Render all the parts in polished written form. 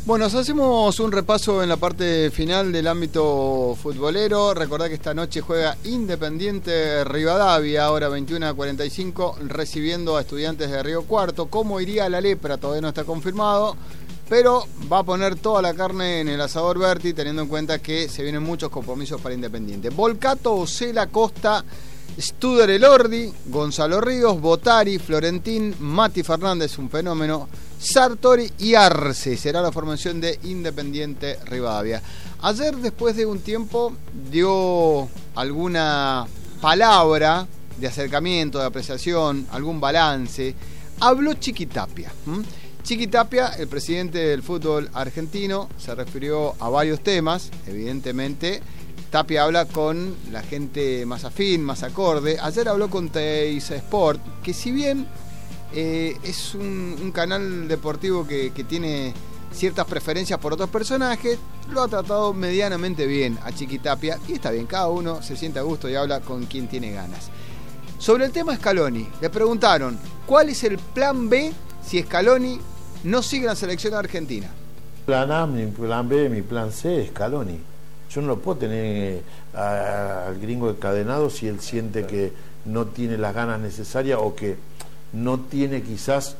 Bueno, nos hacemos un repaso en la parte final del ámbito futbolero. Recordad que esta noche juega Independiente Rivadavia, ahora 21:45, recibiendo a Estudiantes de Río Cuarto. ¿Cómo iría la lepra? Todavía no está confirmado, pero va a poner toda la carne en el asador Berti, teniendo en cuenta que se vienen muchos compromisos para Independiente. Volcato, Ocela, Costa, Studer Elordi, Gonzalo Ríos, Botari, Florentín, Mati Fernández, un fenómeno, Sartori y Arce. Será la formación de Independiente Rivadavia. Ayer, después de un tiempo, dio alguna palabra de acercamiento, de apreciación, algún balance. Habló Chiqui Tapia. Chiqui Tapia, el presidente del fútbol argentino, se refirió a varios temas. Evidentemente, Tapia habla con la gente más afín, más acorde. Ayer habló con Teis Sport, que si bien es un canal deportivo que tiene ciertas preferencias por otros personajes, lo ha tratado medianamente bien a Chiqui Tapia, y está bien, cada uno se siente a gusto y habla con quien tiene ganas. Sobre el tema Scaloni, le preguntaron cuál es el plan B si Scaloni no sigue la selección argentina. Plan A, mi plan B, mi plan C es Scaloni. Yo no lo puedo tener al gringo encadenado si él siente que no tiene las ganas necesarias o que no tiene quizás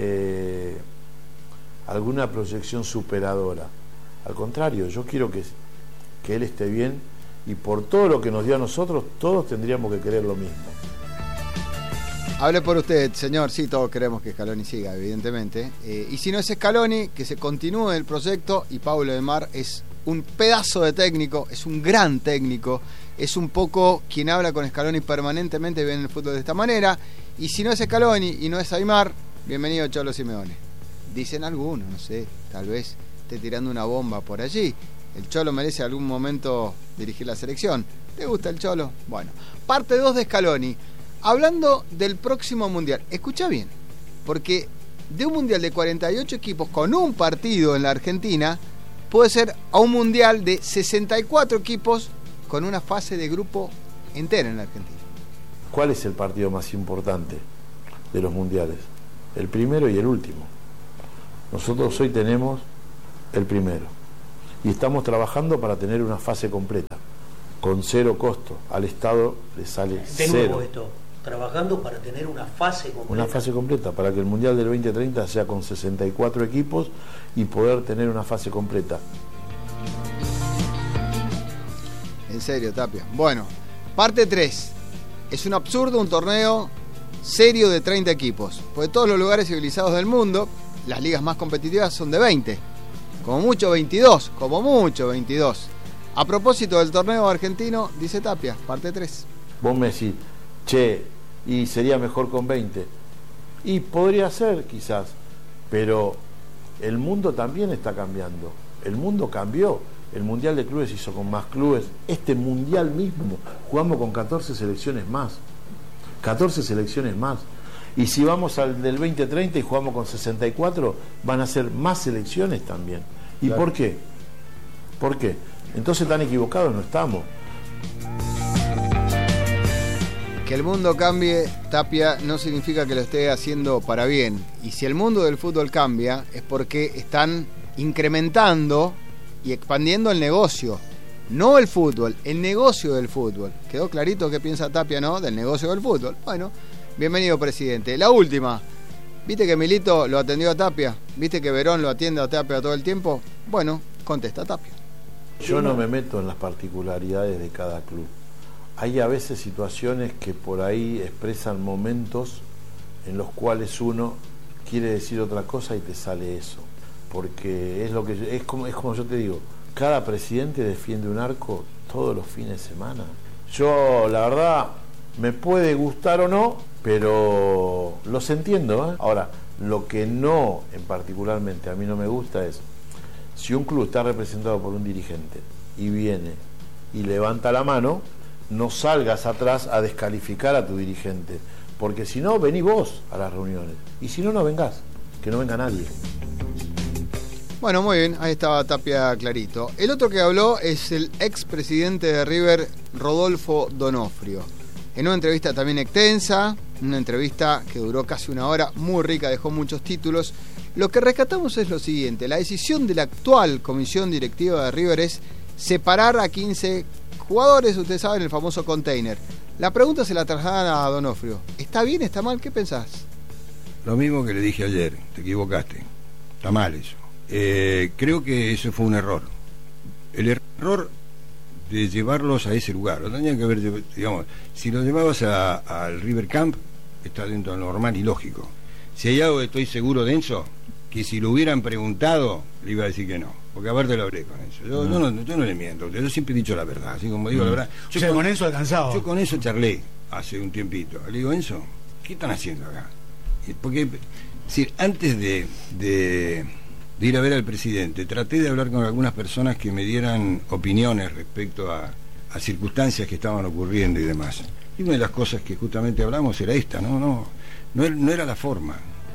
alguna proyección superadora. Al contrario, yo quiero que él esté bien, y por todo lo que nos dio a nosotros, todos tendríamos que querer lo mismo. Hable por usted, señor. Sí, todos queremos que Scaloni siga, evidentemente. Y si no es Scaloni, que se continúe el proyecto. Y Pablo de Mar es un pedazo de técnico, es un gran técnico, es un poco quien habla con Scaloni permanentemente, ven el fútbol de esta manera. Y si no es Scaloni y no es Aimar, bienvenido Cholo Simeone. Dicen algunos, no sé, tal vez esté tirando una bomba por allí. El Cholo merece algún momento dirigir la selección. ¿Te gusta el Cholo? Bueno, parte 2 de Scaloni. Hablando del próximo Mundial, escucha bien, porque de un Mundial de 48 equipos con un partido en la Argentina, puede ser a un Mundial de 64 equipos con una fase de grupo entera en la Argentina. ¿Cuál es el partido más importante de los mundiales? El primero y el último. Nosotros hoy tenemos el primero y estamos trabajando para tener una fase completa, con cero costo. Al Estado le sale cero. De nuevo esto, trabajando para tener una fase completa. Una fase completa, para que el Mundial del 2030 sea con 64 equipos y poder tener una fase completa. En serio, Tapia. Bueno, parte 3. Es un absurdo un torneo serio de 30 equipos, porque todos los lugares civilizados del mundo, las ligas más competitivas son de 20. Como mucho 22, como mucho 22. A propósito del torneo argentino, dice Tapia, parte 3. Vos me decís, che, y sería mejor con 20. Y podría ser, quizás, pero el mundo también está cambiando. El mundo cambió. El Mundial de Clubes hizo con más clubes. Este Mundial mismo jugamos con 14 selecciones más. 14 selecciones más. Y si vamos al del 2030 y jugamos con 64, van a ser más selecciones también. ¿Y claro? ¿Por qué? ¿Por qué? Entonces tan equivocados no estamos. Que el mundo cambie, Tapia, no significa que lo esté haciendo para bien. Y si el mundo del fútbol cambia, es porque están incrementando y expandiendo el negocio. No el fútbol, el negocio del fútbol. ¿Quedó clarito qué piensa Tapia, no? Del negocio del fútbol. Bueno, bienvenido, presidente. La última. ¿Viste que Milito lo atendió a Tapia? ¿Viste que Verón lo atiende a Tapia todo el tiempo? Bueno, contesta Tapia. Yo no me meto en las particularidades de cada club. Hay a veces situaciones que por ahí expresan momentos en los cuales uno quiere decir otra cosa y te sale eso. Porque es lo que es como yo te digo, cada presidente defiende un arco todos los fines de semana. Yo, la verdad, me puede gustar o no, pero los entiendo, ¿eh? Ahora, lo que no, en particularmente a mí no me gusta es, si un club está representado por un dirigente y viene y levanta la mano, no salgas atrás a descalificar a tu dirigente, porque si no, vení vos a las reuniones, y si no, no vengás, que no venga nadie. Bueno, muy bien, ahí estaba Tapia clarito. El otro que habló es el expresidente de River, Rodolfo Donofrio. En una entrevista también extensa, una entrevista que duró casi una hora, muy rica, dejó muchos títulos. Lo que rescatamos es lo siguiente: la decisión de la actual comisión directiva de River es separar a 15 jugadores, ustedes saben, el famoso container. La pregunta se la trasladan a Donofrio. ¿Está bien, está mal? ¿Qué pensás? Lo mismo que le dije ayer, te equivocaste. Está mal eso. Creo que eso fue un error. El error de llevarlos a ese lugar. Lo tenían que haber, digamos, si lo llevabas al River Camp, está dentro de lo normal y lógico. Si hay algo que estoy seguro de Enzo, que si lo hubieran preguntado, le iba a decir que no. Porque aparte lo hablé con Enzo. Yo no le miento, yo siempre he dicho la verdad, así como digo la verdad. Con Enzo alcanzado. Yo con Enzo charlé hace un tiempito. Le digo, Enzo, ¿qué están haciendo acá? Porque, si antes de ir a ver al presidente, traté de hablar con algunas personas que me dieran opiniones respecto a circunstancias que estaban ocurriendo y demás. Y una de las cosas que justamente hablamos era esta, no era la forma.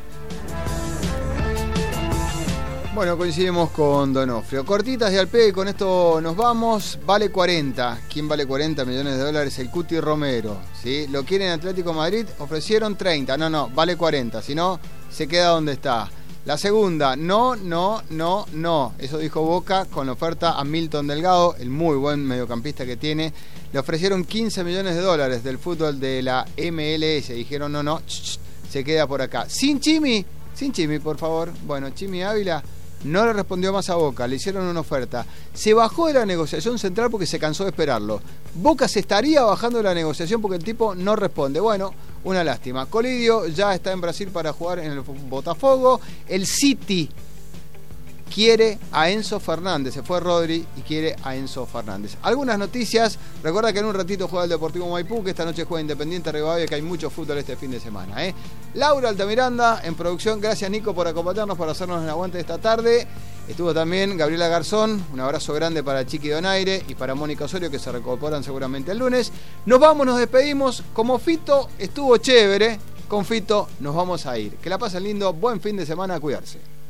Bueno, coincidimos con Donofrio. Cortitas y al pegue, con esto nos vamos. Vale 40. ¿Quién vale 40 millones de dólares? El Cuti Romero. ¿Sí? Lo quieren Atlético Madrid, ofrecieron 30. No, vale 40. Si no, se queda donde está. La segunda, no. Eso dijo Boca con la oferta a Milton Delgado, el muy buen mediocampista que tiene. Le ofrecieron 15 millones de dólares del fútbol de la MLS. Dijeron no, se queda por acá. Sin Chimi, por favor. Bueno, Chimi Ávila no le respondió más a Boca, le hicieron una oferta. Se bajó de la negociación central porque se cansó de esperarlo. Boca se estaría bajando de la negociación porque el tipo no responde. Bueno, una lástima. Colidio ya está en Brasil para jugar en el Botafogo. El City quiere a Enzo Fernández. Se fue Rodri y quiere a Enzo Fernández. Algunas noticias. Recuerda que en un ratito juega el Deportivo Maipú, que esta noche juega Independiente Rivadavia, que hay mucho fútbol este fin de semana. Laura Altamiranda en producción. Gracias, Nico, por acompañarnos, por hacernos el aguante esta tarde. Estuvo también Gabriela Garzón. Un abrazo grande para Chiqui Donaire y para Mónica Osorio, que se reincorporan seguramente el lunes. Nos vamos, nos despedimos. Como Fito estuvo chévere, con Fito nos vamos a ir. Que la pasen lindo. Buen fin de semana. A cuidarse.